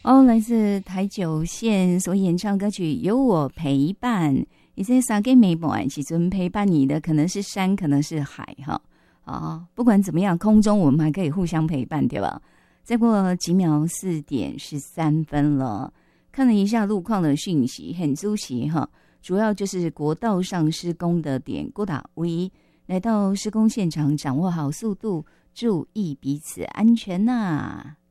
哦，来自台九线所演唱歌曲《有我陪伴》。你在三更暝半时阵陪伴你的可能是山，可能是海哈。哦，不管怎么样，空中我们还可以互相陪伴，对吧？再过几秒4:13了，看了一下路况的讯息，很足息哈。主要就是国道上施工的点，郭打威来到施工现场，掌握好速度，注意彼此安全呐。